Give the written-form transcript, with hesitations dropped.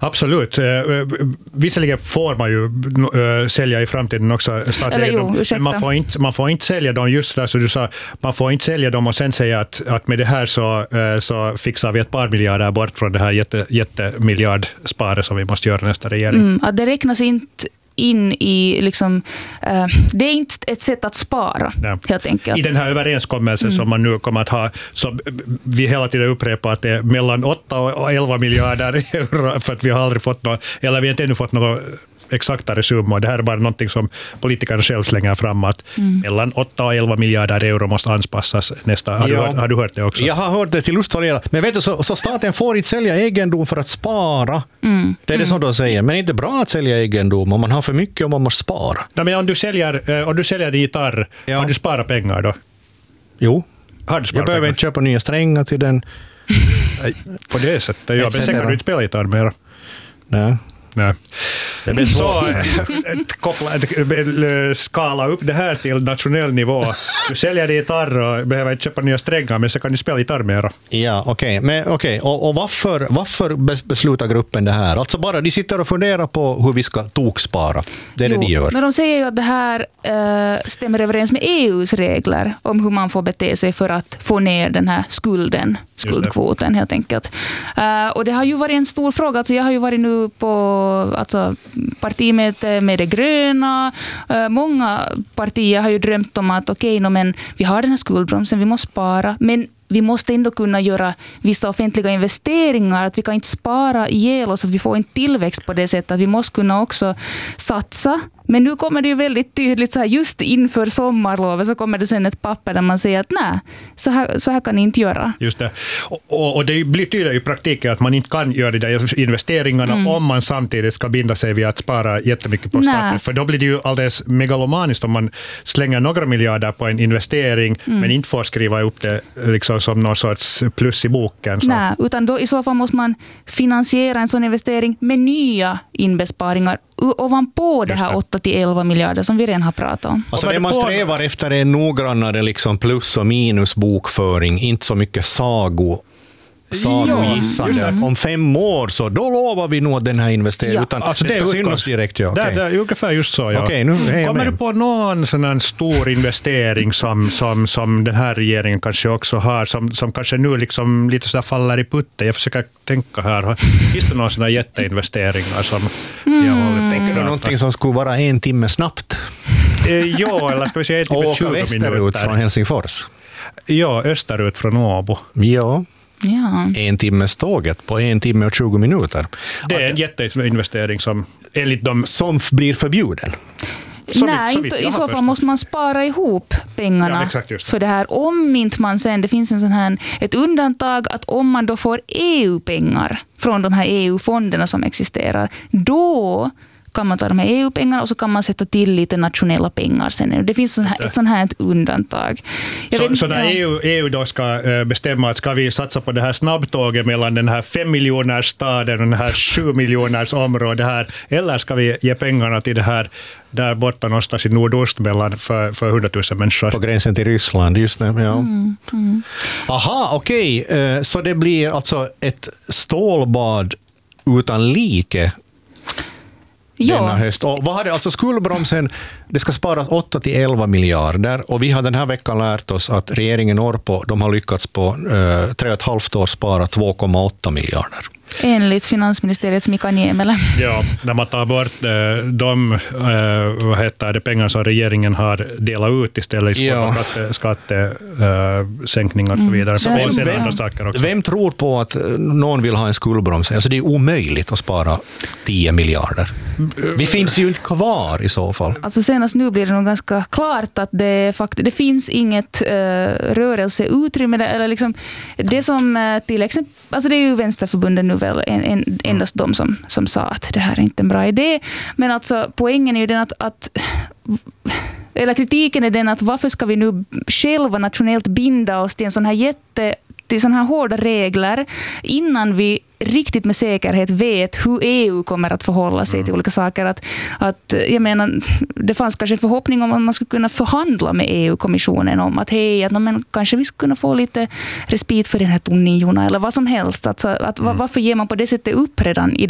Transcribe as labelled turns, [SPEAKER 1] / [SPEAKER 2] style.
[SPEAKER 1] Absolut. Visserligen får man ju sälja i framtiden också statliga egendom. Men man får inte sälja dem just där, så du sa, man får inte sälja dem och sen säga att med det här så fixar vi ett par miljarder bort från det här jättemiljardspare som vi måste göra nästa regering.
[SPEAKER 2] Att det räknas inte in i liksom, det är inte ett sätt att spara, helt enkelt.
[SPEAKER 1] I den här överenskommelsen som man nu kommer att ha, så vi hela tiden upprepar att det är mellan 8 och 11 miljarder euro, för att vi har aldrig fått något, eller vi har inte ännu fått något exaktare summor. Det här är bara någonting som politikerna själv slänger fram, att mellan 8 och 11 miljarder euro måste anpassas nästa. Har du hört det också?
[SPEAKER 3] Jag har hört det till illustrera. Men vet du, så staten får inte sälja egendom för att spara. Det är det som de säger. Men det är inte bra att sälja egendom om man har för mycket och man måste spara.
[SPEAKER 1] Ja, men om du säljer din gitarr, har du sparat pengar då?
[SPEAKER 3] Jo.
[SPEAKER 1] Har du sparat
[SPEAKER 3] jag behöver
[SPEAKER 1] pengar?
[SPEAKER 3] inte köpa nya strängar till den.
[SPEAKER 1] På det sättet. Ja, men sen kan du inte spela gitarr mer.
[SPEAKER 3] Nej.
[SPEAKER 1] Nej.
[SPEAKER 3] Det blir
[SPEAKER 1] så skala upp det här till nationell nivå. Du säljer din gitarr och behöver inte köpa nya strängar, men så kan du spela gitarr mer.
[SPEAKER 3] Ja, okej. Och varför beslutar gruppen det här? Alltså bara de sitter och funderar på hur vi ska tokspara. Det är det de gör.
[SPEAKER 2] Men de säger ju att det här stämmer överens med EUs regler om hur man får bete sig för att få ner den här skuldkvoten helt enkelt. Och det har ju varit en stor fråga. Alltså jag har ju varit nu på partimöte med det gröna. Många partier har ju drömt om att men vi har den här skuldbromsen, vi måste spara, men vi måste ändå kunna göra vissa offentliga investeringar, att vi kan inte spara ihjäl oss, att vi får en tillväxt på det sättet, att vi måste kunna också satsa. Men nu kommer det ju väldigt tydligt så här, just inför sommarlovet så kommer det sen ett papper där man säger att nej, så här kan ni inte göra.
[SPEAKER 1] Just det. Och det blir tydligt i praktiken att man inte kan göra de där investeringarna om man samtidigt ska binda sig vid att spara jättemycket på staten. För då blir det ju alldeles megalomaniskt om man slänger några miljarder på en investering men inte får skriva upp det liksom som någon sorts plus i boken. Så.
[SPEAKER 2] Nej, utan då i så fall måste man finansiera en sån investering med nya inbesparingar ovanpå det här 8-11 miljarder som vi redan har pratat om.
[SPEAKER 3] Alltså det man strävar efter är noggrannare liksom plus- och minusbokföring, inte så mycket sagogissande. Om 5 år så då lovar vi nog den här investeringen. Utan
[SPEAKER 1] alltså
[SPEAKER 3] det ska synas direkt. Ja.
[SPEAKER 1] Det är ungefär just så. Ja.
[SPEAKER 3] Okay, nu
[SPEAKER 1] kommer du på någon sån här stor investering som den här regeringen kanske också har, som kanske nu liksom lite så där faller i putte? Jag försöker tänka här. Finns det någon sån här jätteinvesteringar som jag håller?
[SPEAKER 3] Tänker du någonting som skulle vara 1 timme snabbt?
[SPEAKER 1] Ja, eller ska vi säga 1 timme 20 minuter?
[SPEAKER 3] Västerut från Helsingfors?
[SPEAKER 1] Ja, österut från Åbo.
[SPEAKER 3] Ja. 1 timmes tåget på 1 timme och 20 minuter.
[SPEAKER 1] Det är en jätteinvestering som enligt dem
[SPEAKER 3] som blir förbjuden.
[SPEAKER 2] I så fall måste man spara ihop pengarna för det här. Om inte man sen, det finns en sån här, ett undantag att om man då får EU-pengar från de här EU-fonderna som existerar, då kan man ta de här EU-pengarna och så kan man sätta till lite nationella pengar sen. Det finns ett sånt här undantag.
[SPEAKER 1] Så när EU då ska bestämma att ska vi satsa på det här snabbtåget mellan den här 5 miljoners staden och den här 7 miljoners område här, eller ska vi ge pengarna till det här där borta någonstans i nordost mellan för 100 000 människor?
[SPEAKER 3] På gränsen till Ryssland, just det. Ja. Aha, okej. Så det blir alltså ett stålbad utan like denna höst. Och vad har det, alltså skuldbromsen, det ska sparas 8-11 miljarder och vi har den här veckan lärt oss att regeringen Orpo, de har lyckats på 3,5 år spara 2,8 miljarder.
[SPEAKER 2] Enligt finansministeriets Mika Niemelä.
[SPEAKER 1] Ja, när man tar bort de pengar som regeringen har delat ut istället i skattesänkningar och så vidare.
[SPEAKER 3] Vem tror på att någon vill ha en skuldbroms? Alltså det är omöjligt att spara 10 miljarder. Vi finns ju inte kvar i så fall.
[SPEAKER 2] Alltså senast nu blir det nog ganska klart att det finns inget rörelseutrymme där, eller liksom det som till exempel, alltså det är ju Vänsterförbundet nu väl endast de som sa att det här är inte en bra idé, men alltså poängen är ju den eller kritiken är den att varför ska vi nu själva nationellt binda oss till en sån här till såna här hårda regler innan vi riktigt med säkerhet vet hur EU kommer att förhålla sig till olika saker. Att jag menar, det fanns kanske en förhoppning om att man skulle kunna förhandla med EU-kommissionen om att kanske vi skulle kunna få lite respit för den här tunneln eller vad som helst. Varför ger man på det sättet upp redan i